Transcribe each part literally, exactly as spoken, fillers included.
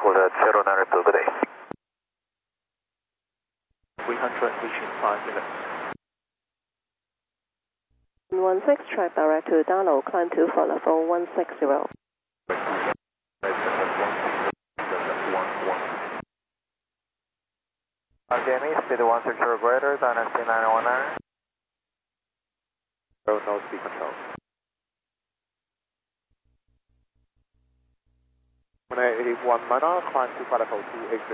hold at zero nine two, good day. three hundred reaching five minutes. one six, track direct to download, climb to for level one six zero. Jamie, speed one six zero greater than S T nine one nine. No, no speed control. one eight one minor, climb to flight level two eighty.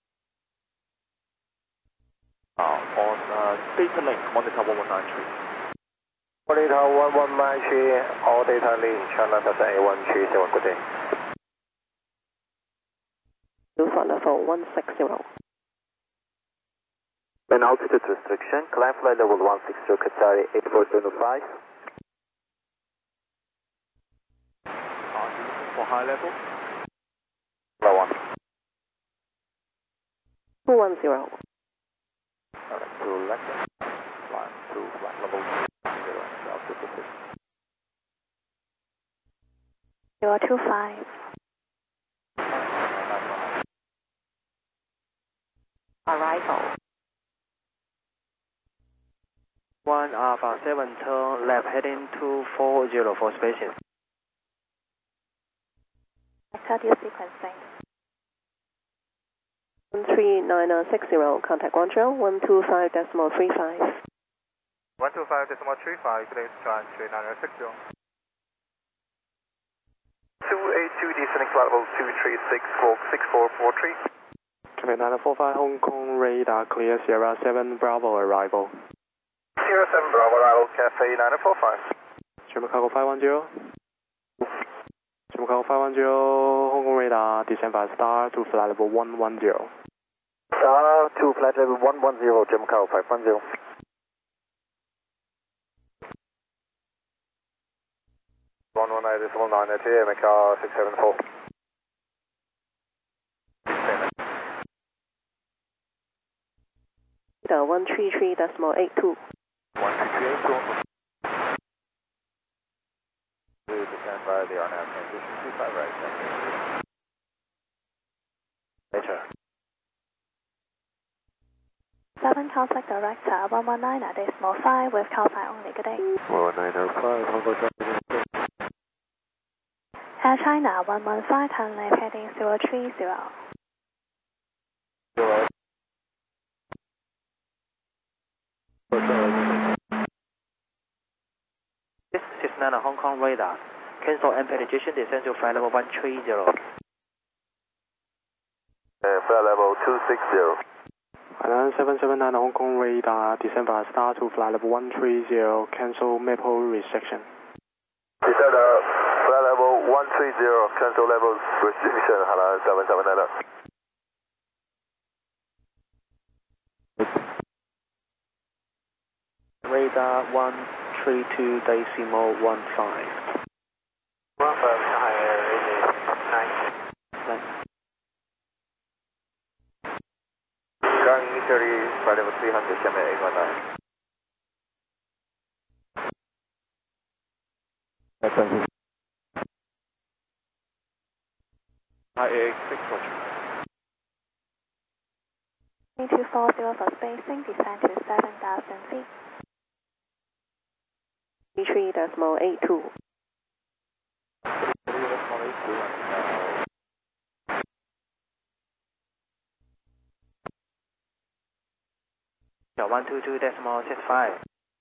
Uh, on uh, data link, monitor one one nine three. Monitor one one nine three, all data link, China Delta A one three seven, good day. To for level one six zero. Main altitude restriction, climb flight level one six zero, Qatari eight four seven five. Are you looking for high level? Level one. two one zero. Alright, to left, climb to flight level zero, altitude position. zero two five. Arrival. One Alpha seven, turn left heading two four zero for spacing. Cardio sequencing. one three nine six zero, contact Guangzhou, one two five decimal three five. one two five decimal three five, please try three nine six zero. two eight two, descending flight level two three six, squawk six four four three. Command nine four five, Hong Kong radar clear, Sierra seven Bravo arrival. Sierra seven Bravo arrival, Cafe nine four five. German Cargo five one zero. German Cargo five one zero, Hong Kong radar, descend by star to flight level one one zero. Star to flight level one one zero, German Cargo five one zero. one one nine decimal nine eight, M K R six seven four. The one three three decimal eight two. one three three eight two. We descend by the R N A V transition two five right. Later. seven contact director one one nine decimal five with call sign only, good day. one nine zero five, Hong Kong Drive. Air China one one five, turn left heading zero three zero. Zero. This is Nana Hong Kong radar. Cancel and penetration descend to flight level one three zero. And flight level two six zero. Island seven seven nine Hong Kong radar, descend by star to flight level one three zero, cancel maple restriction. Descend uh, flight level one three zero, cancel level restriction, Island seven seven nine. Radar one three two decimal one five. one five, Shanghai Air nine. Ground initially, flight level three hundred, Shanghai eight one nine. That's okay. I A six Roger. three two four zero for spacing, descend to seven thousand feet. three decimal eight two. one two two decimal six five.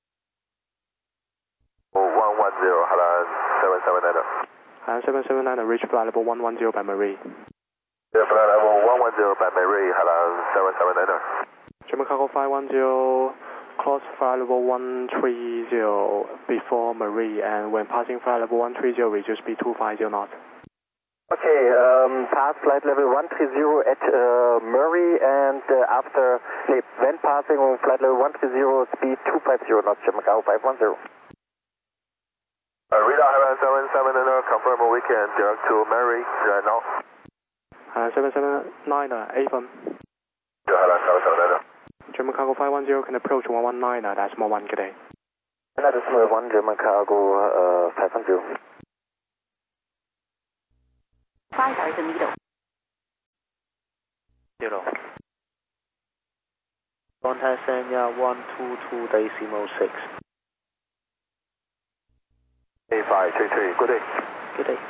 one one zero, Island seven seven nine. Island seven seven nine, reach flight level one one zero by Marie. Yeah, flight level one one zero by Marie, Island seven seven nine. German Cargo five one zero, cross flight level one three zero before Marie, and when passing flight level one three zero, reduce speed two five zero knots. Okay, um, pass flight level one three zero at uh, Murray, and uh, after, nee, when passing on flight level one three zero, speed two five zero knots, German Cargo five one zero. Uh, radar Island seven seven nine, confirm we can direct to Murray right now. Island seven seven nine, Avon. Yeah, Island seven seven nine. German Cargo five one zero can approach one one nine, decimal one, good day. Decimal one, German Cargo uh, five one zero. Five are the middle. Contact Sanya one two two decimal six. eight five three three, good day. Good day.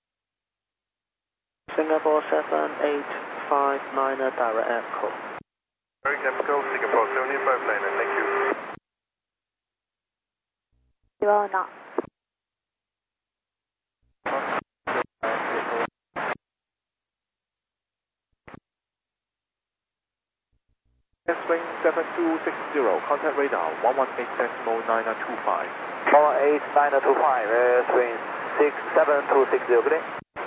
Singapore seven eight five nine direct echo. Very Capital, Singapore seventy-five nine, thank you. Zero knots. Swing seven two six zero, contact radar one one eight decimal nine two five. one one eight nine two five, uh, swing six seven two six zero, good day.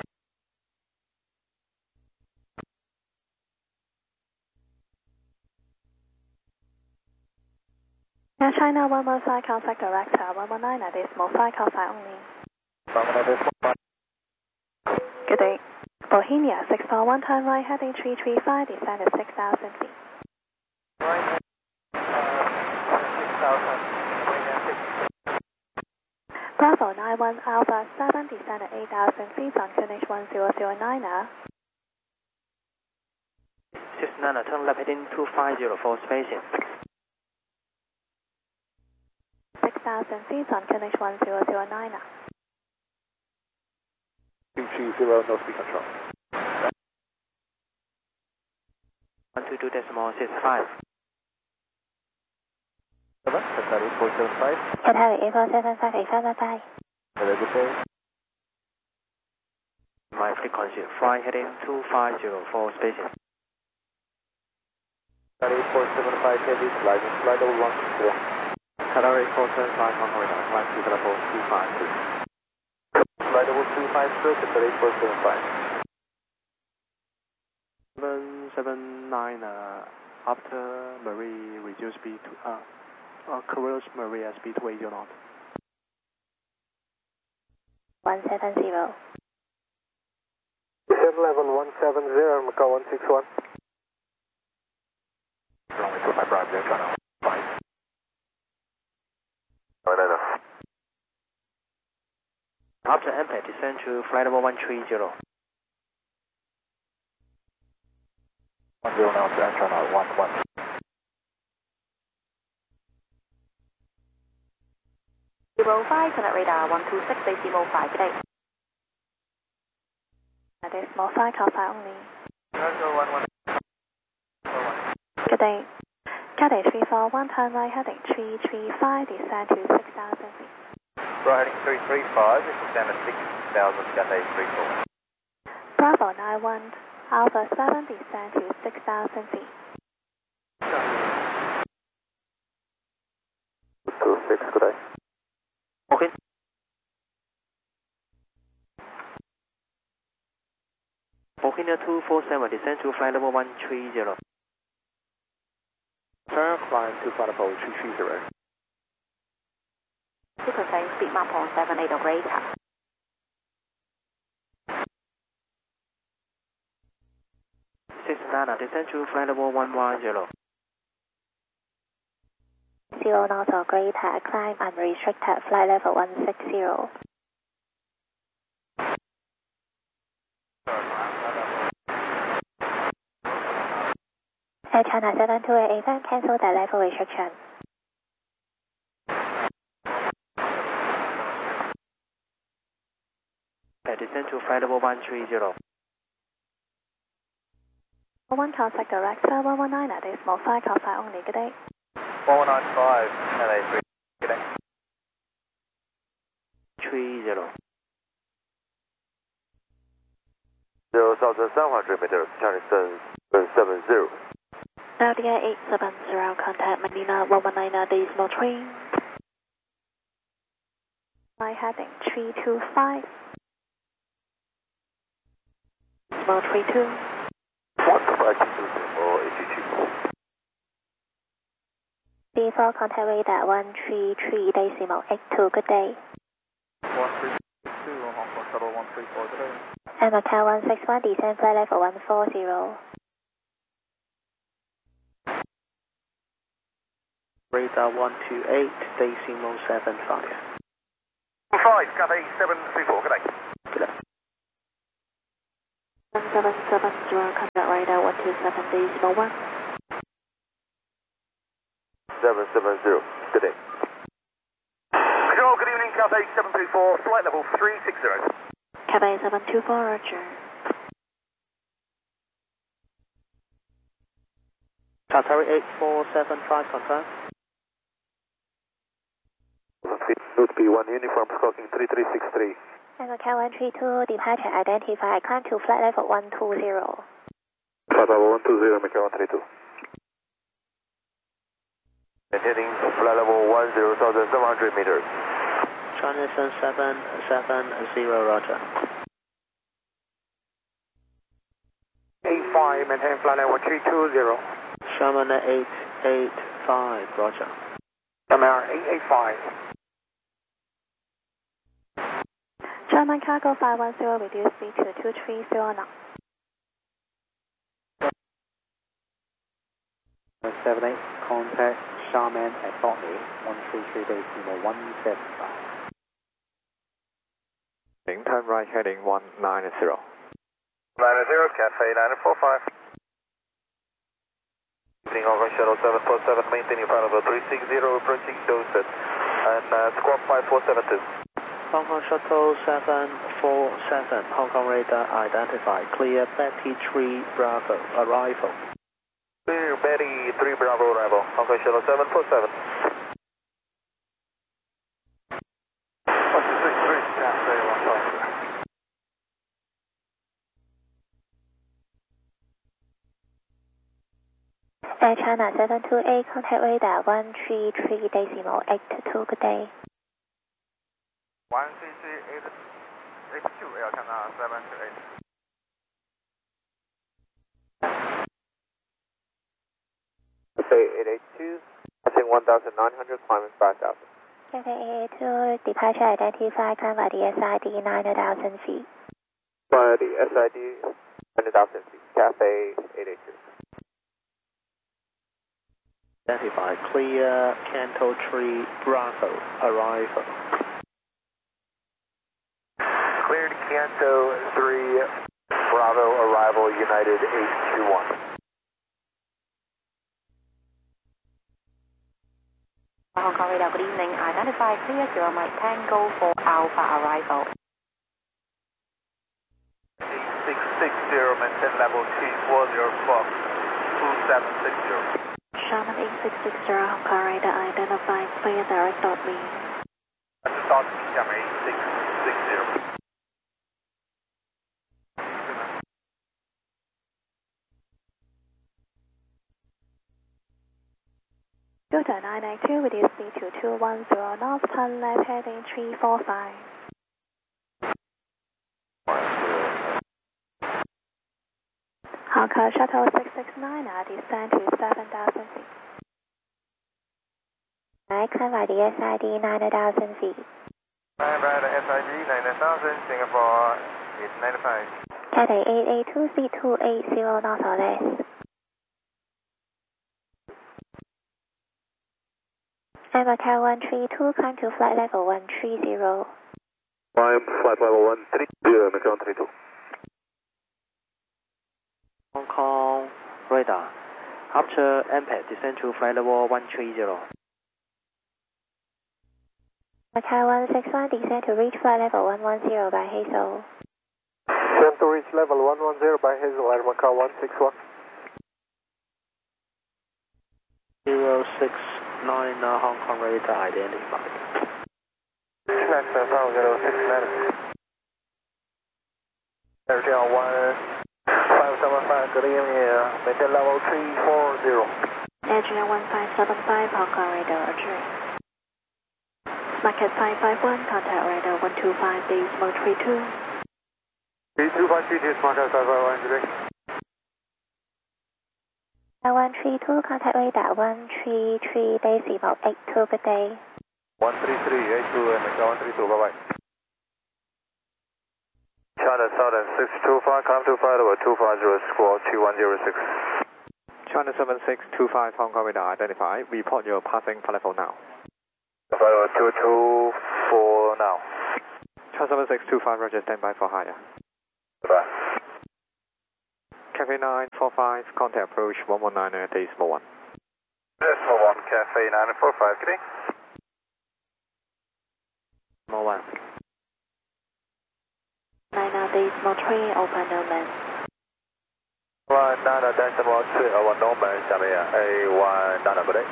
Air China one one five, contact director one one nine decimal five, call five only. one one nine decimal five. Good day. Bohemia six four one, time right heading three three five, descend at six thousand feet. Right, uh, six thousand, Bravo nine one Alpha seven, descend at eight thousand feet on finish one zero zero nine. six nine, turn left heading two five zero for spacing. six thousand feet on finish one zero zero nine. two three zero, no speed control. one two two decimal six five. seven, that's eight four seven five. Cathay eight four seven five, eight five five five. Hello, good day. My frequency, fly heading two five zero for spacing. eight four seven five, heavy, sliding, slide over one six zero. Hello, eight four seven five, on radar, climb to level two five two. Slide over two five zero, eight four seven five. seven seven nine, uh, after Marie, reduce speed to, uh, uh, cruise Marie at speed to eighty knots. one seven zero. Descent level one seven zero, Macau one six one. Runway two five right, there, channel five. Oh, no, no. After impact, descend to flight level one three zero. one zero now, there, channel one one. Zero five, connect radar one two six, decimal five, good day. Decimal five, call five only. zero one one. Good day. Cathay three four one, turn right heading three three five, descend to six thousand feet. Right heading three three five, this is down to six thousand, Cathay three four. Bravo nine one Alpha seven, descend to six thousand feet. two six, good day. Okay. Bohemia two four seven, descend to flight level one three zero. Turn, climb to flight level two three zero. Supersonic speed map on seven eight or greater. six nine, descend to flight level one one zero. Zero knots or greater, climb unrestricted, flight level one six zero. Air China seven two eight eight, cancel the level restriction. Okay, descend to flight level one three zero. one contact director one one nine, decimal five, call five only, good day. one one nine five, Cathay three, good day. three zero. zero thousand seven hundred meters, Chinese seven seven zero. L D A eight seven zero, contact Manila one one nine, decimal three. Flight heading three two five. Decimal three two. one five two or eighty-two. D four, contact radar one three three, decimal eight two, good day. one three two on Hong Kong Shuttle one three four, good day. And Macau one six one, descend flight level one four zero. Radar one two eight, decimal seven five. five, Cathay seven three four, good day. Good day. one seven seven zero, contact radar one two seven, decimal one. seven seven zero. Good day. Control, good evening, Cathay seven three four, flight level three six zero. Cathay seven two four, roger. Qatari eight four seven five, confirm. Route B one uniform stalking three three six three. Echo Cat one three two, departure identified, climb to flight level one two zero. Flight level one two zero, Macau one three two. Maintaining flight level one zero thousand seven hundred meters. Transition seven seven zero, roger. eight five, maintain flight level three two zero. Sherman eight eight five, roger. M R eight eight five. German cargo five one zero, reduce speed to two three zero knots. seven eight, contact Charman at Botany, one three three decimal one seven five. Turn right heading one nine zero. nine zero, Cathay nine four five. Evening Hong Kong Shuttle seven four seven, maintaining flight level three six zero, approaching Dorset, and uh, squawk five four seven two. Hong Kong Shuttle seven four seven, Hong Kong radar identified, clear Betty three Bravo, arrival. Clear Betty three Bravo arrival, Hong Kong Shuttle seven four seven. one two six three, Cathay one five. Air China seven two eight, contact radar one three three decimal eight two, good day. one three three eight eight two, Air China seven two eight. Cathay eight eight two, passing one thousand nine hundred, climbing five thousand. Cathay eight eight two, departure identified, climb by the S I D nine thousand feet. By the S I D nine thousand feet, Cathay eight eight two. Identified, clear Canto three Bravo, arrival. Cleared Canto three Bravo arrival, United eight two one. Hong Kong radar, good evening. Identify clear zero Mike Tango for Alpha arrival. eight six six zero, maintain level two four zero Fox two seven six zero. Sherman eight six six zero, Hong Kong radar identified, clear direct dot me. Start Sherman eight six six zero. Delta nine nine two, reduce speed to two one zero knots, turn left heading three four five. Hong Kong Shuttle six six nine, now descend to seven thousand feet. I climb by the S I D nine thousand feet. Climb by the S I D nine thousand, Singapore eight nine five. Cathay eight eight two, speed two eight zero knots or less. I'm a Cat one three two, climb to flight level one three zero. Climb flight level one three zero, Macau one three two. Hong Kong radar, after M P E G, descend to flight level one three zero. Macau one six one, descend to reach flight level one one zero by Hazel. Descend to reach level one one zero by Hazel, Air Macau one six one. zero six nine, uh, Hong Kong radar identified. Flight level zero six nine. Air Channel one five seven five, good evening, maintain level three four zero. Air Channel one five seven five, Hong Kong radar, roger. Market five five one, contact radar one two five, decimal three two. three two five three two, Market five five one, good day. one three two, contact radar one three three, decimal eight two, good day. one three three eight two, Macau one three two, bye bye. China Southern six two five, climb to flight level two five zero, squawk two one zero six. China seven six two five, Hong Kong radar identified. Report your passing flight level now. Flight level two two four now. China seven six two five, roger, stand by for higher. Goodbye. Cafe nine four five, contact approach one one nine, decimal one. Decimal one, Cafe nine four five, good day. Decimal one. nine decimal three, open no man. one nine decimal three, over Norman, 下面 A one nine, good day.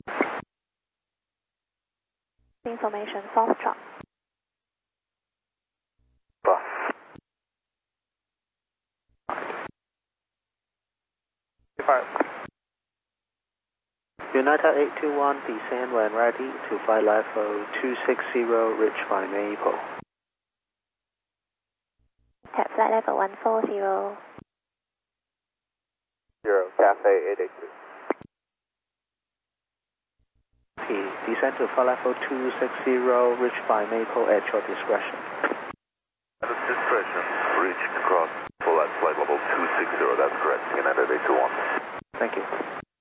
Information, Foxtrot. Five. United eight two one, descend when ready to flight level two six zero, reach by Maple. Tap flight level one four zero. Zero, Cafe eight eight two. P, descend to flight level two six zero, reach by Maple at your discretion. At discretion, reach across full at flight level two six zero, that's correct, United eight two one. Thank you.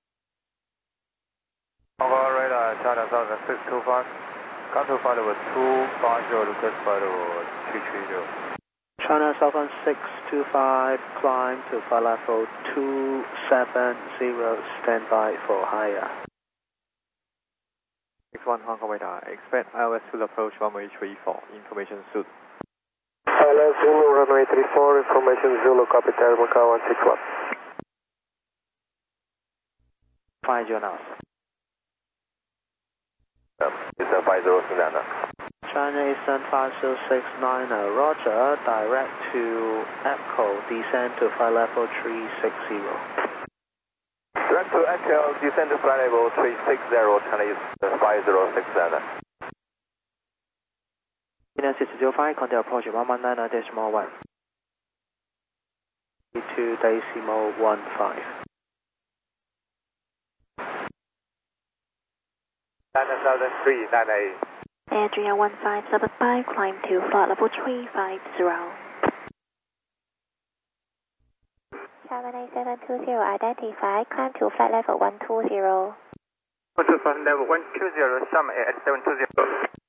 Over radar, China Southern six two five. Come to flight level two five zero, request flight level three three zero. China Southern six two five, climb to flight level two seven zero, stand by for higher. six one Hong Kong radar, expect I L S full approach runway three four, information suit. I L S Zulu runway three four, information Zulu, copy Tower Macau one six one. Find you now. It's a five zero six nine. China Eastern five zero six nine, Roger, direct to Echo, descend to flight level three six zero. Direct to Echo, descend to flight level three six zero, China Eastern five zero six nine. Indian six zero five, contact approach one one nine decimal one. two decimal one five. China Southern three nine eight. Adria one five seven five, climb to flight level three five zero. seven eight seven two zero, identify, climb to flight level one two zero. To flight level one two zero, summit at seven two zero.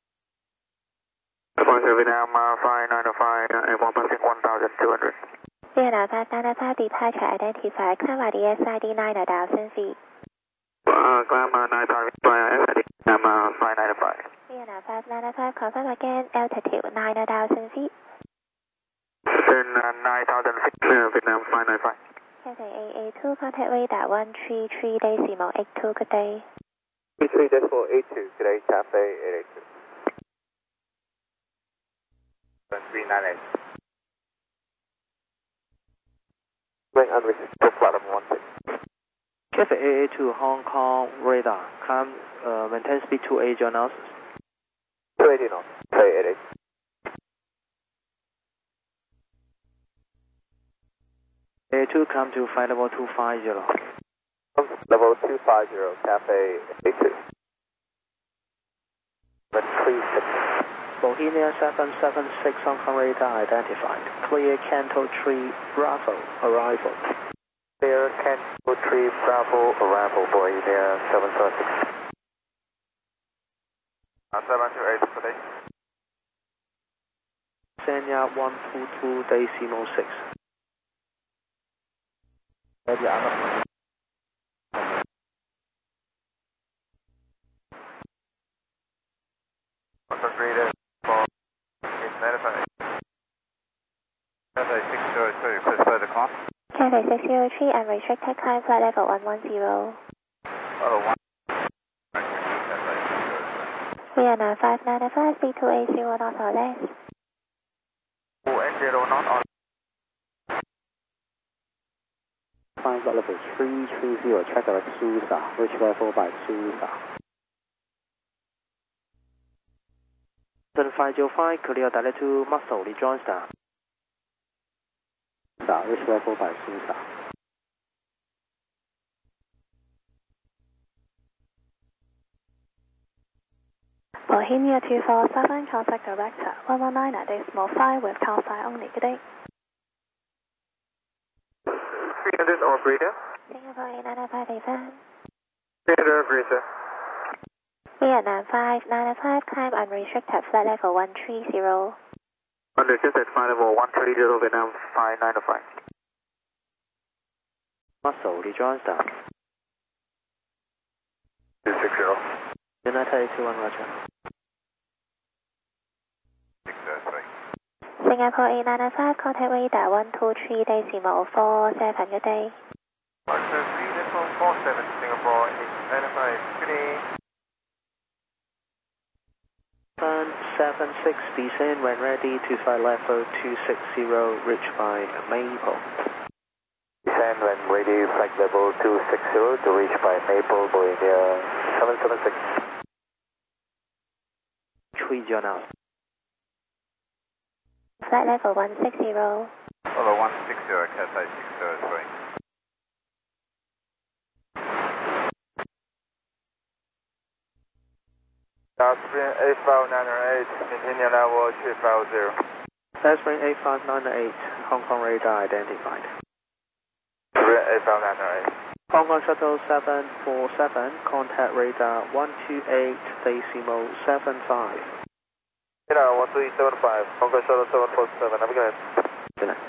Vietnam five nine five, and one passing one thousand two hundred. Vietnam five nine five, departure, identify, climb at the S I D nine thousand feet. Uh, climb nine thousand five, S I D five nine five. Vietnam five nine five, confirm again, altitude nine thousand feet. Then uh, nine thousand feet, uh, Vietnam five nine five. Cathay eight eight two, contact radar one three three decimal eight two, good day. three three decimal eight two, good day, Cafe eight eight two. three nine eight. Bring unrestricted flight of one six. Cathay eight eight two, Hong Kong radar, climb, uh, maintain speed two eighty knots. two eighty knots, Cafe eight eight. eight two, come to flight level two five zero. Level two five zero, Cafe eight two. three six. Bohemia seven seven six, Hong Kong radar identified. Clear Canto three, Bravo, arrival. Clear Canto three, Bravo, arrival, Bohemia seven seven six. Uh, seven two eight, good day. Sanya one two two decimal six. Maybe I'm not. Agreed for identified. Cathay six zero two, request further climb. Cathay six zero three, unrestricted, climb flight level one one zero. Oh, one. Vietnam five nine five, speed two eighty knots or less. two eighty knots or Climb flight level three three zero, check direct Susa, reach level by Susa. five zero five, clear direct to Muscle, rejoin star. Susa, reach level by Susa. Bohemia two four seven, contact director one one nine decimal five with call sign only, good day. three hundred operator. Singapore eight nine five defend. three hundred operator. Vietnam five nine five, climb unrestricted, flight level one three zero. Unrestricted flight level one three zero, Vietnam five nine five. Muscle, rejoin star. zero. United eight two one, roger. six zero three. Singapore eight nine five, contact radar one two three decimal four seven, good day. one two three decimal four seven, Singapore eight nine five, good day. seven six, descend when ready to fly level two six zero, reached by Maple. Descend when ready, flight level two six zero to reach by Maple, Bolivia seven seven six. three zero now. Flight level one six zero. Level one six zero, Cathay six zero three. Spring eight five nine eight, continue level two five zero. Spring eight five nine eight, Hong Kong radar identified. Spring eight five nine eight. Hong Kong Shuttle seven four seven, contact radar one two eight decimal seven five. Radar one two eight seven five, Hong Kong Shuttle seven four seven, have a good night. Good night.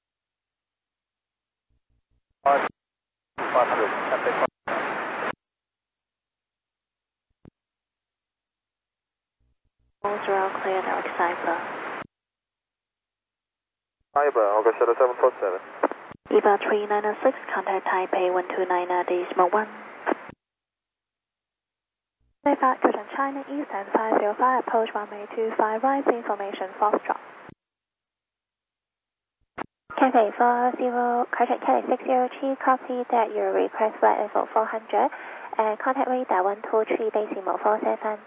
Zero clear, no Cipher. Cyber, Hong Kong Shuttle seven four seven. Eva three nine six, contact Taipei one two nine decimal one. Left Cushion China Eastern five zero five, approach runway two five right, information Foxtrot. Cathay four zero, correction Cathay six zero three, copy that your request flight level four hundred, and contact radar one two three decimal four seven.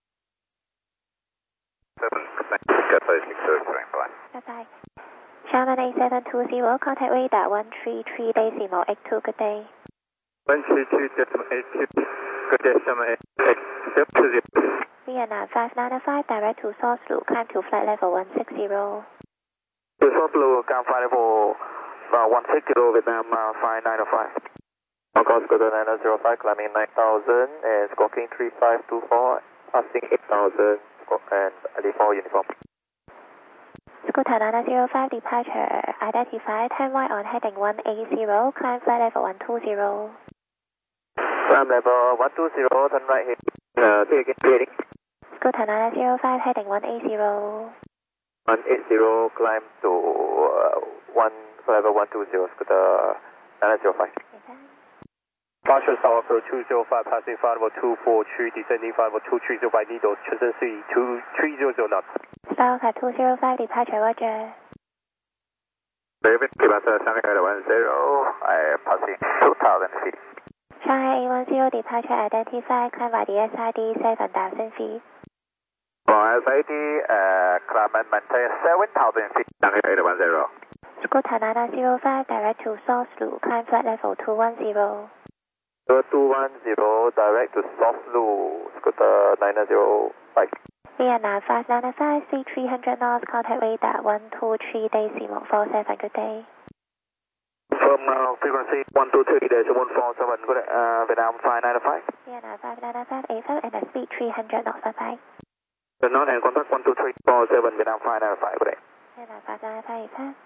seven, Cathay six zero three, bye. Bye bye. Sherman eight seven two zero, contact radar one three three decimal eight two, good day. one three three decimal eight two, good day, Sherman eight seven two zero. Vietnam five nine five, direct to Source Loop, climb to flight level one six zero. To Source Loop, climb flight level uh, one six zero, Vietnam uh, five nine five. Hong Kong Scooter nine zero five, climbing nine thousand, and squawking three five two four, passing eight thousand, and D four uniform. Scooter nine zero five, departure identified, time right on heading one eight zero, climb flight level one two zero. Climb level one two zero, turn right here. Uh, say again, heading. Scooter nine zero five, heading one eight zero. one eight zero, climb to uh, one, level one two zero, Scooter nine zero five. Departure South Approach two zero five, passing flight level two four three, descending flight level two three zero by Needles, Shenzhen City two three zero zero knots. South at two zero five, departure, roger. David, departure Shanghai one zero, I am passing two thousand feet. Shanghai eight one zero, departure identified, climb by the S I D seven thousand feet. For S I D, uh, climb and maintain seven thousand feet, Shanghai eight one zero. Scooter nine zero five, direct to Source Loop, climb flight level two one zero. two one zero, direct to Source Loop, Scooter nine zero five. Vietnam five nine five, speed three hundred knots, contact radar one two three decimal four seven, good day. From uh, frequency one two three decimal four seven, good day, uh, Vietnam five nine five. Vietnam five nine five, eight five, and the speed three hundred knots, bye bye. The note and contact one two three four seven, Vietnam five nine five, good day. Vietnam five nine five, eight five.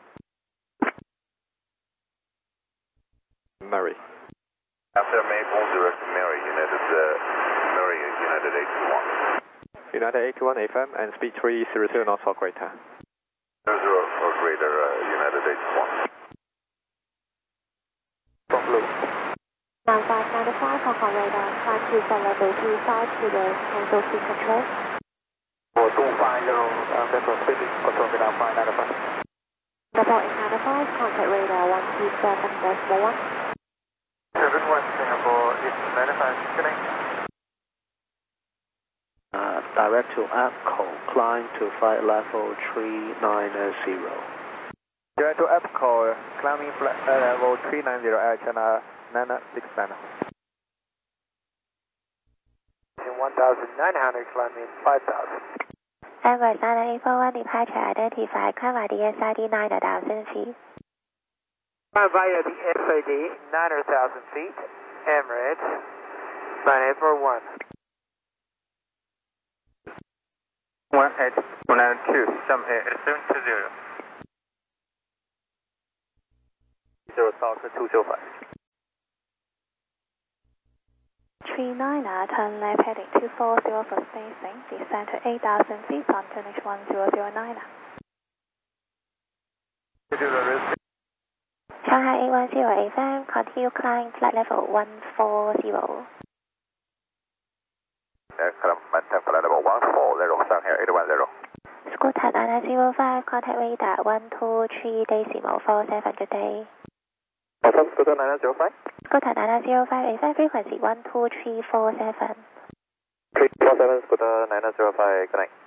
Murray. After Maple, direct to Mary, United, uh, Mary, United eight two one. United eight two one F M and speed three zero zero knots for greater. zero zero for greater, uh, United eight two one. From Blue. Vietnam five nine five, Hong Kong radar, climb to flight level two five zero, cancel speed control. For two five zero, uh, cancel speed control, Vietnam five nine five. Singapore eight nine five, contact radar one two seven decimal one. seven one, Singapore eight nine five, good night. Uh, direct to APCO, climb to flight level three nine zero. Direct to APCO, climbing flight uh, level three nine zero, Air China nine six nine. one thousand nine hundred, climbing five thousand. Emirates nine eight four one, departure identified, climb by the S I D nine thousand feet. Climb via the S I D nine thousand feet, Emirates nine eight four one. one eight one nine two, some eight seven two zero. zero South two zero five. three nine, turn left heading two four zero for spacing, descend to eight thousand feet on finish one zero zero nine. Shanghai eight one zero A F M, continue climb flight level one four zero. Maintain flight level one four zero, Shanghai eight one zero. Scooter nine zero five, contact radar one two three decimal four seven, good day. Awesome, Scooter nine zero five. Scooter nine zero five A F M, frequency one two three four seven. three four seven, Scooter nine zero five, good night.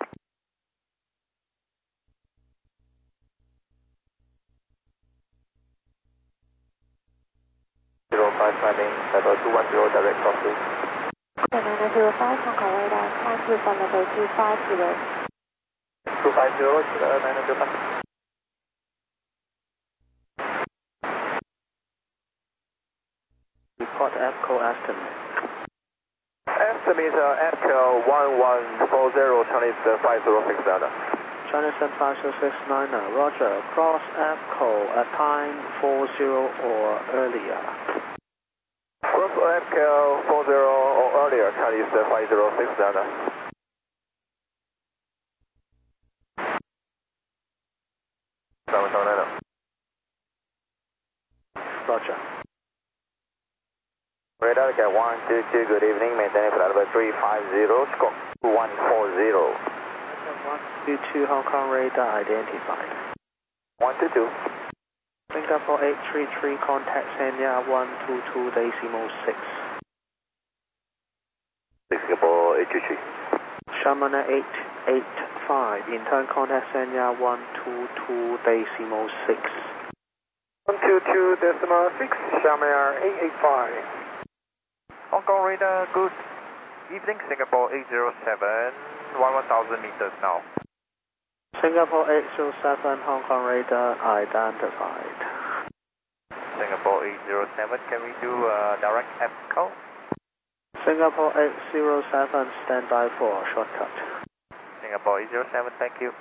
zero five climbing, level two one zero, direct crossing. Scooter nine zero five, Hong Kong radar, climb to for level two five zero. two five zero, Scooter nine zero five. Report A F C O estimate. Estimate uh, A F C O one one four zero, Chinese uh, five zero six Delta. Chinese five zero six nine, Roger, cross A F C O at time four zero or earlier. Cross A F C O four zero or earlier, Chinese uh, five zero six Delta. seven seven nine. Roger. Radar get one two two, good evening, maintain flight level three five zero, score one four zero. one two two, Hong Kong radar identified. one two two. Singapore eight three three, contact Sanya one two two decimal six. Singapore eight three three. Shamana eight eight five, intern contact Sanya one two two decimal six. one two two decimal six, Shamana eight eight five. Hong Kong radar, good evening, Singapore eight zero seven, one one thousand meters now. Singapore eight zero seven, Hong Kong radar identified. Singapore eight zero seven, can we do uh, direct A F C O? Singapore eight zero seven, stand by for shortcut. Singapore eight zero seven, thank you.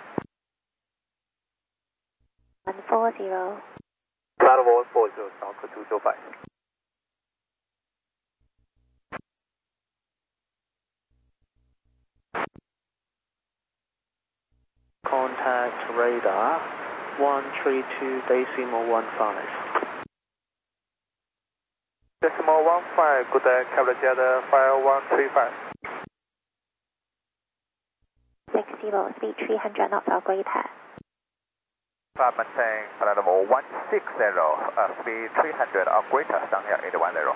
one four zero. Flight level one four zero, South two zero five. Contact radar one three two decimal one five. Decimal one five, good day, Capital Jet five one three five. six zero, speed three hundred knots or greater. Flight maintain flight level one six zero, uh, speed three hundred or greater, Shanghai eight one zero.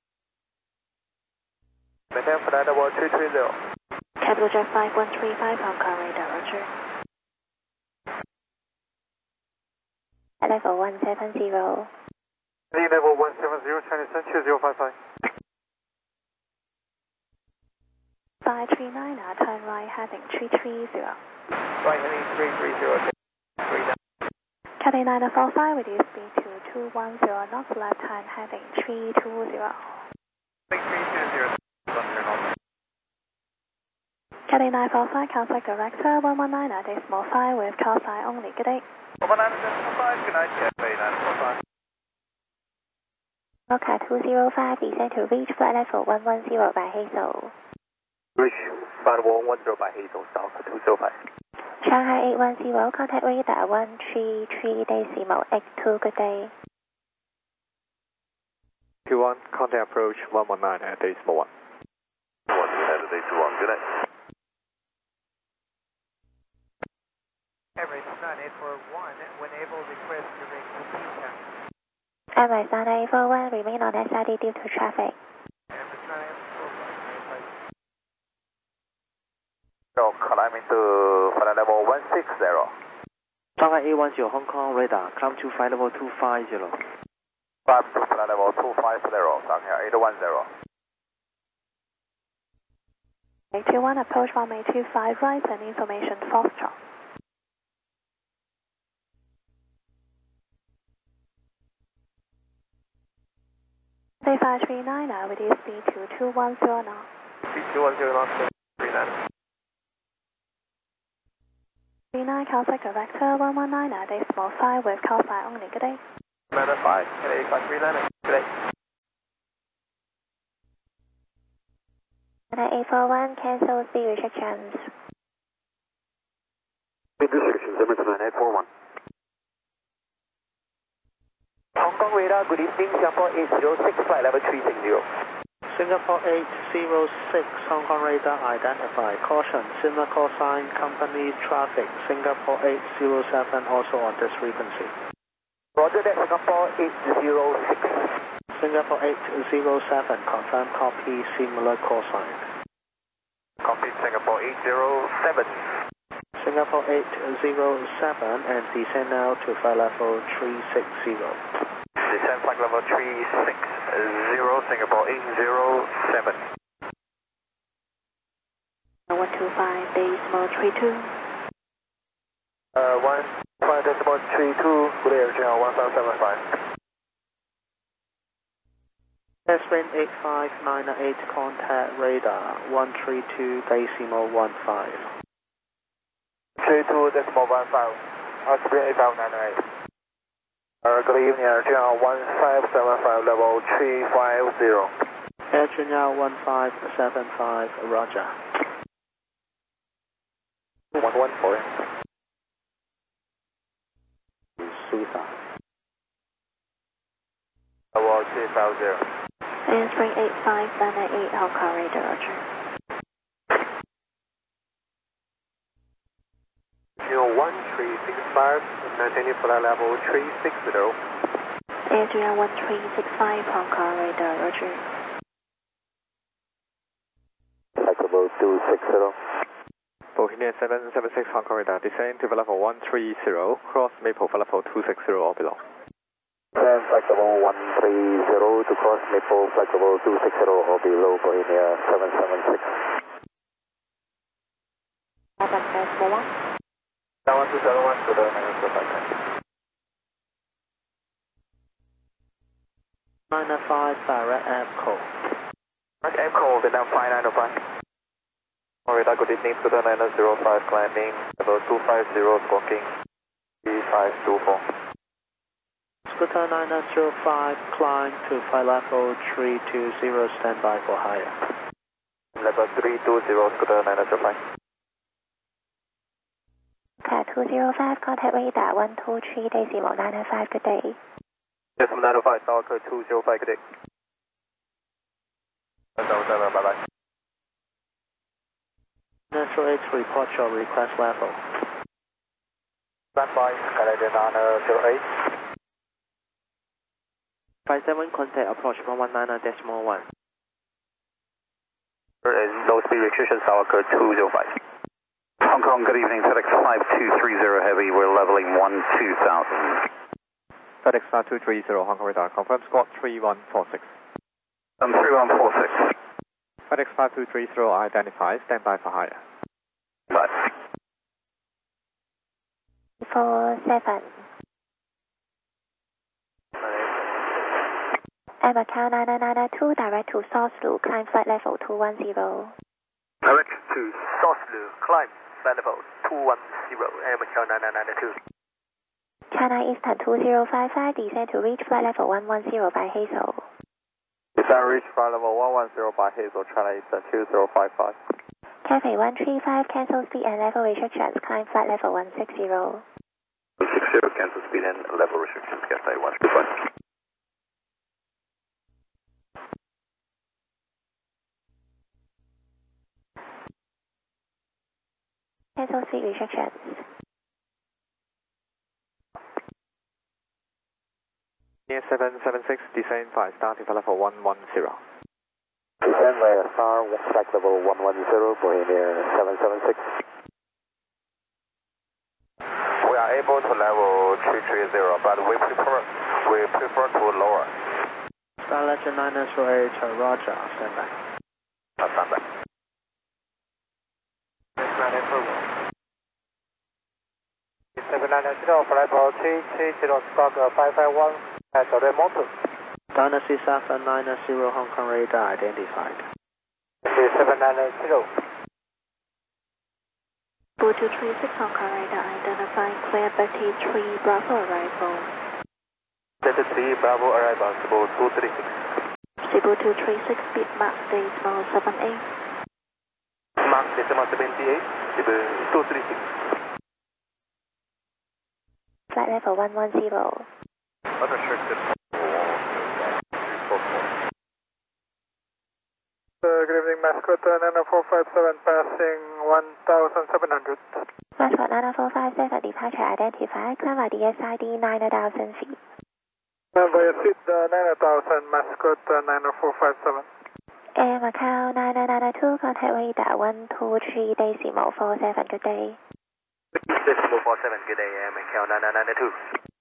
Maintain flight level three three zero. Capital Jet five one three five, Hong Kong radar, roger. Level one seven zero. Level one seven zero, Chinese two zero five five. five three nine, turn right heading three three zero. Right heading three three zero, three nine. Cathay nine four five, reduce speed to two one zero knots, left hand heading three two zero. three two zero, Cathay nine four five, contact director one one nine decimal five with call sign only, good day. one nine decimal five, good night, Cathay nine four five. Rocket two zero five, descend to reach flight level one one zero by Hazel. Reach flight level one one zero by Hazel, South two zero five. Shanghai eight one zero, contact radar one three three decimal eight two, good day. Q one, contact approach one one nine at decimal one. one at decimal one, good night. Emirates nine eight four one, when able, request to make the P-count. Emirates nine eight four one, remain on S I D due to traffic. Emirates nine eight four one, So, climbing to flight level one six zero. Shanghai eight one zero, Hong Kong radar, climb to flight level two five zero. Climb to flight level two five zero, Shanghai eight one zero. eight two one, approach runway two five right and information Foxtrot. five three nine, reduce speed to two one zero knots. Speed two one zero knots, three nine. three nine, contact director one one nine decimal five with call sign only, good day. Commander five, eight five three nine, good day. Contact eight four one, cancel speed restrictions. Speed restrictions, Emirates nine eight four one. Hong Kong radar, good evening, Singapore eight zero six, flight level three six zero. Singapore eight zero six, Hong Kong radar identified. Caution, similar call sign, company traffic. Singapore eight zero seven also on this frequency. Roger that, Singapore eight zero six. Singapore eight zero seven, confirm copy, similar call sign. Copy Singapore eight zero seven. Singapore eight zero seven and descend now to flight level three six zero. Descend flight level three six zero, Singapore eight zero seven. one two five, decimal three two. Uh, one five decimal three two, good air channel one five seven five. Test wind eight five nine eight, contact radar one three two decimal one five. three two decimal one five, Osprey eight five nine eight. Uh, good evening, Air Channel one five seven five, level three five zero. Air Channel one five seven five, roger. one one four. Susa. Level three five zero. Spring eight five nine eight, Hong Kong radar, roger. one three six five, maintaining flight level three six zero. Air Channel one three six five, Hong Kong radar, roger. Flight level two six zero. Bohemian seven seven six, Hong Kong radar, descend to level one three zero, cross Maple for level two six zero or below. Descend flight level one three zero to cross Maple, flight level two six zero or below, Bohemia seven seven six. Seven decimal one. one two seven one, good air, minus five. nine five, direct air call. Direct air call, Vietnam five nine oh five. Radar, good evening, Scooter nine zero five, climbing, level two five zero, squawking, three five two four. Scooter nine zero five, climb to flight level three two zero, standby for higher. Level three two zero, Scooter nine zero five. Cat two zero five, contact radar one two three, decimal nine oh five, good day. Decimal nine oh five, Tower code two zero five, good day. seven seven, bye bye. Natural eight, report your request level. Standby, Skyline nine zero eight. five seven, contact approach one one nine decimal one. There is no speed restrictions, Tower code two zero five. Hong Kong, good evening, FedEx five two three zero Heavy, we're leveling one two thousand. FedEx five two three zero, Hong Kong radar, confirm squawk three one four six. Um, three one four six. FedEx five two three zero identified, standby for higher. Bye. four seven. And Macau nine nine two, direct to Source Blue, climb flight level two one zero. Direct to Source Blue, climb flight level two one zero, Air Macau nine nine two. China Eastern two zero five five, descend to reach flight level one one zero by Hazel. Descend reach flight level one one zero by Hazel, China Eastern two zero five five. Cathay one three five, cancel speed and level restrictions, climb flight level one six zero. one six zero, cancel speed and level restrictions, Cathay one three five. Cancel speed restrictions. Near seven seven six, descend five, starting for level one one zero. Descend via star, flight level one one zero, Bohemia seven seven six. We are able to level three three zero, but we prefer we prefer to lower. Star Legend nine zero eight, roger, standby. Uh, standby. seven nine zero, flight level three three zero, squawk five five one, at the remote. Dynasty seven nine zero, Hong Kong radar identified. seven nine zero. four two three six, Hong Kong radar identified, clear thirty-three, Bravo arrival. thirty-three, Bravo arrival, Cebu two three six. Cebu two three six, speed mark decimal seven eight. one decimal seventy-eight, two three six. Flight level one one zero. Unrestricted. three four four. Uh, good evening, Mascot uh, nine four five seven, passing one thousand seven hundred. Mascot nine four five seven, departure identified, climb via D S I D nine thousand feet. Uh, via seat uh, nine thousand, Mascot uh, nine four five seven. Air Macau nine nine two, contact radar one two three decimal four seven, good day. Decimal four seven, good day, Air Macau nine nine two.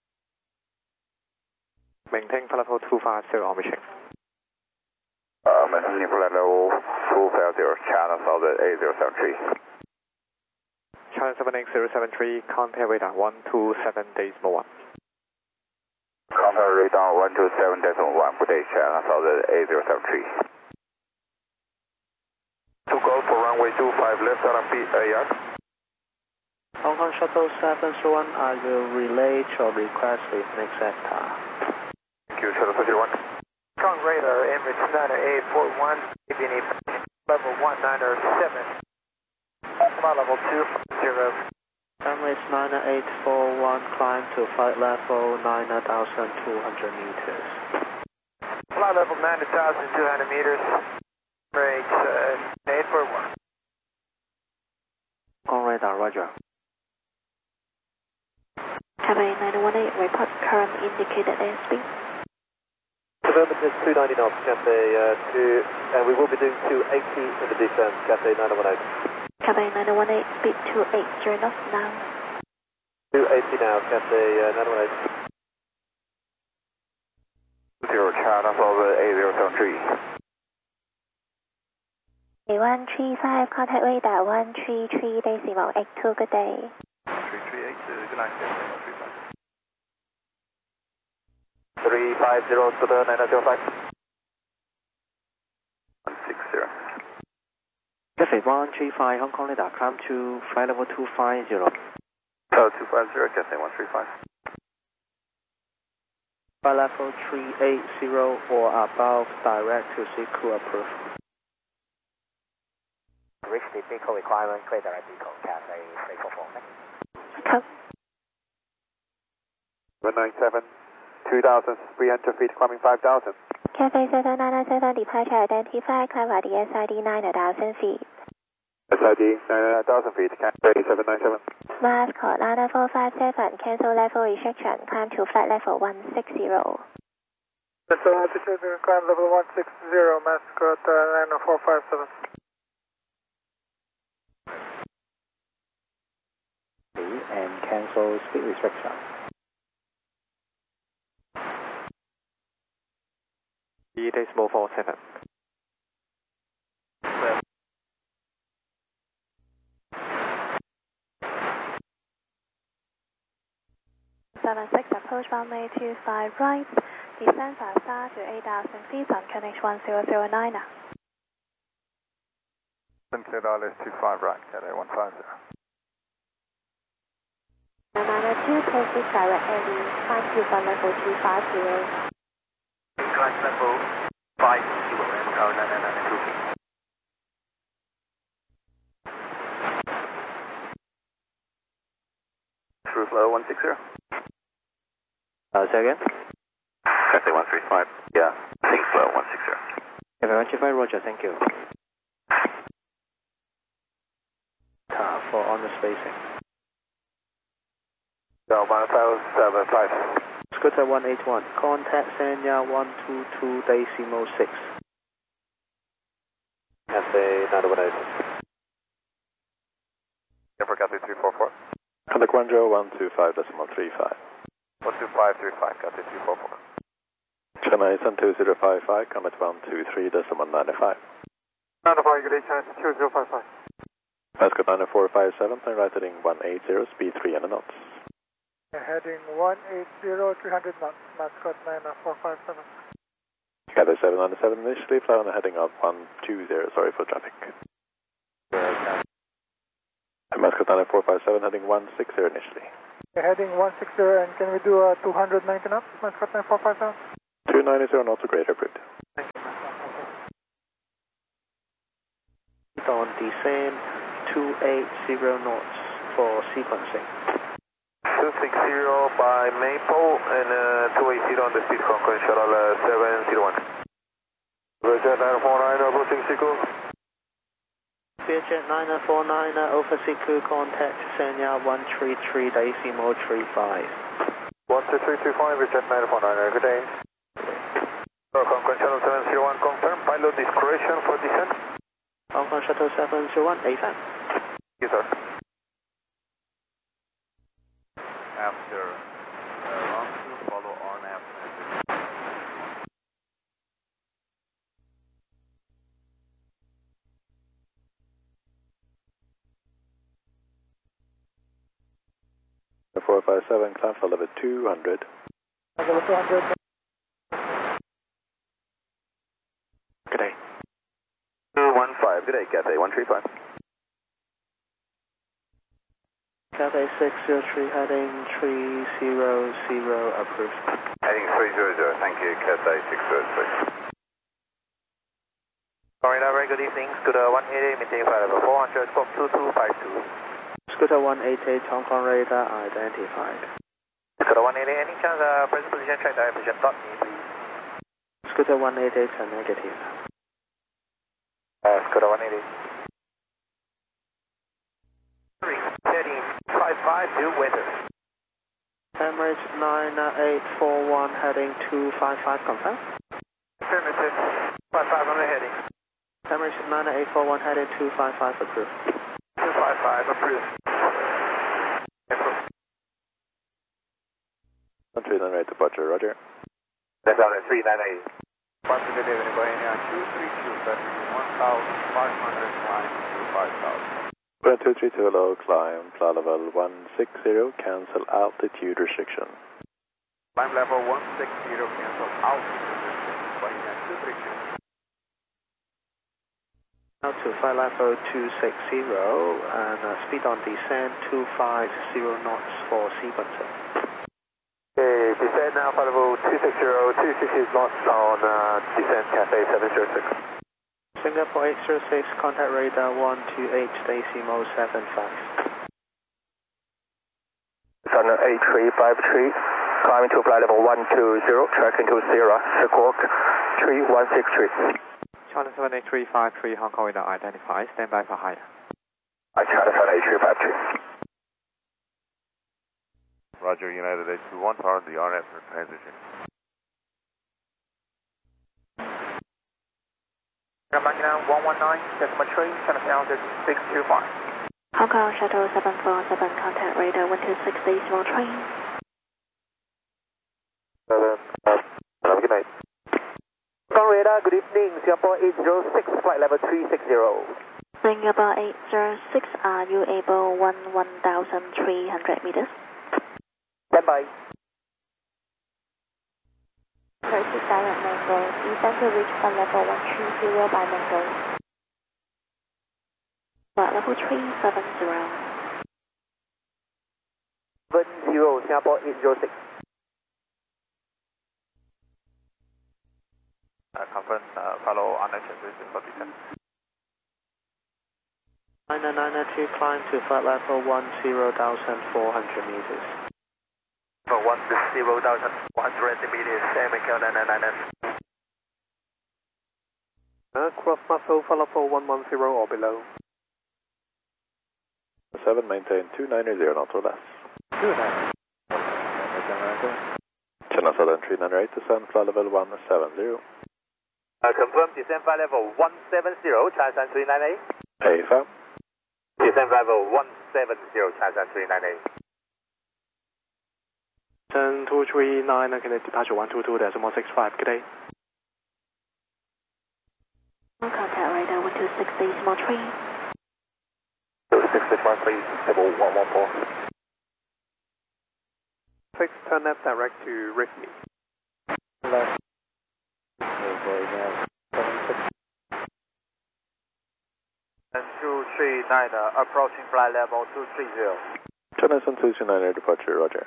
Maintain flight level two five zero on mission. Uh, maintaining flight level two five zero, China Southern eight zero seven three. China seven eight zero seven three, contact radar one two seven decimal one. Contact radar one two seven decimal one, good day, China Southern eight zero seven three. Two calls for runway two five left on P A R. Hong Kong Shuttle seven zero one, I will relay your request with next sector. Thank you, Shuttle seven zero one. Strong radar, Emirates nine eight four one, level one nine seven. Flight level two five zero. Emirates nine eight four one, climb to flight level nine thousand two hundred meters. Flight level nine thousand two hundred meters. Emirates uh, eight four one. On radar, roger. Cabin nine one eight, report current indicated airspeed. Affirmative two ninety knots, Cathay uh, two, and we will be doing two eighty in the descent, Cathay nine one eight. Cabin nine one eight, speed two eighty knots now. two eighty now, Cathay uh, nine one eight. Zero, China Southern eight zero seven three. A one three five, contact radar one three three decimal eight two, good day. three three eight, good night, three five. three five zero to the nine zero five. one six zero. Cathay one three five, Hong Kong radar, climb to flight level two five zero. Tower two five zero, Cathay one three five. Flight level three eight zero or above, direct to Siku approved. Reach the vehicle requirement, clear direct vehicle, Cathay three four four. Come. one nine seven, two thousand three hundred feet, climbing five thousand. Cathay seven nine seven, departure identified, climb via D S I D nine thousand feet. S I D nine thousand feet, Cathay seven nine seven. Mascot nine four five seven, cancel level restriction, climb to flight level one six zero. So altitude climb level one six zero, Mascot uh, nine four five seven. And cancel speed restriction. E decimal four seven. seven six, approach runway two five right, descend five star to eight thousand feet on K N H one zero zero nine. Clear R S two five right, Cathay one five zero. nine two, proceed direct L E, climb to flight level two five zero. Flight level five zero, Air Macau nine nine two feet. Cruise level one six zero. Uh, say again? Cathay one three five. Yeah, things level one six zero. Cathay one three five, roger, thank you. Uh, for on the spacing. No, one five seven five. Scooter one eight one, contact Sanya one two two decimal six. Cathay nine one eight. For Cathay three four four. Contact one zero one two five decimal three five. one two five three five, Cathay three four four. China Eastern two zero five five, contact one two three decimal nine five. nine five, good day, China two zero five five. Mascot nine four five seven, turn right heading one eight zero, speed three hundred knots. Heading one eight zero, three hundred knots, Mascot nine four five seven. Cathay seven nine seven initially, fly on the heading of one two zero, sorry for traffic. Mascot nine four five seven, heading one six zero initially. Heading one six zero, and can we do uh, two hundred ninety knots, Mascot nine four five seven? two ninety knots, greater approved. On descent, two eighty knots for sequencing. two sixty by Maple and uh, two eighty on the speed Concorde shuttle uh, seven zero one. Vietjet nine four nine approaching Siku. Vietjet nine four nine over Siku, contact Sanya one three three decimal three five. one two three two five, Vietjet nine four nine, good day. Concorde shuttle seven zero one confirm, pilot discretion for descent. Concorde shuttle seven zero one, A F M. Yes sir. After uh, round two, follow on after. four five seven, climb for level two hundred. Level two hundred. Good day. two one five, good day, Cathay one three five. Cathay six zero three, heading three zero zero, approved. Heading three zero zero, thank you, Cathay six zero three. Sorry, very good evening, Scooter one eighty, maintain flight level four hundred, squawk two two five two. Scooter one eighty, Hong Kong radar identified. Scooter one eighty, any chance uh, present position check direction dot me, please. Scooter one eighty, it's a negative. Uh, Scooter one eighty. Heading five five two, weather. Emirates nine eight four one, heading two five five, confirm. Affirmative, five five on the heading. Emirates nine eight four one, heading two five five, approved. two five five, approved. one three nine eight departure, roger. That's on the three nine eight. One to the David Bohemia two three two, setting one thousand five hundred nine to five thousand. one two three two, hello, climb, flight level one six zero, cancel altitude restriction. Climb level one six zero, cancel altitude restriction, Bohemia two three two. Now to flight level two sixty and uh, speed on descent two five zero knots for sequencing. Okay, descent now, flight level two sixty, two sixty knots on uh, descent, Cathay seven zero six. Singapore eight zero six, contact radar one two eight decimal seven five. Thunder eight three five three, climbing to flight level one two zero, tracking to Sierra, Squawk three one six three. China seven eight three five three, Hong Kong radar identified, stand by for high. I China seven eight three five three. Roger, United eight two one, power the R F for transition. Machina one one nine, decimal three, China Counted six two five. Hong Kong Shuttle seven four seven, contact radar one two six decimal three. Seven, uh, have a good night. Hong Kong radar, good evening, Singapore eight zero six, flight level three sixty. Singapore eight zero six, are you able one one thousand three hundred meters? Stand by. Purchase direct Mango, descend to reach flight level one three zero by Mango. Flight level three seven zero. seven zero, Singapore eight zero six. Uh, confirm, uh, follow on action for descent. nine nine two, climb to flight level one zero thousand four hundred meters. For one zero thousand one hundred meters, same account nine nine nine. Aircraft muscle, flight level one one zero or below. seven, maintain two ninety knots or less. two ninety. China Southern three nine eight, descend flight level one seven zero. Uh, confirm descent flight level one seven zero, China three nine eight. A F M. Descent flight level one seven zero, China three nine eight. Ten two three nine, can I departure one two two decimal six five, good day. Contact radar one two six decimal three. two six decimal three, level one one four. Six, turn left direct to Riffney. Left. two three nine, uh, approaching flight level two three zero. China two three nine, departure, roger.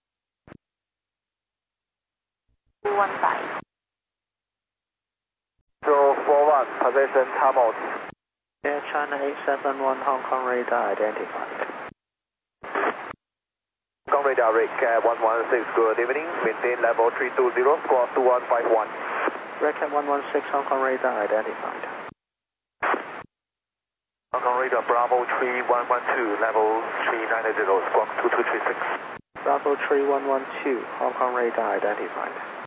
two one five. zero four one, position time out. Air China eight seven one, Hong Kong radar identified. Hong Kong radar, Rick one one six, good evening. Maintain level three two zero, squawk two one five one. Red Cat one one six, Hong Kong radar identified. Hong Kong radar, Bravo three one one two, level three nine zero, squawk two two three six. Bravo three one one two, Hong Kong radar identified.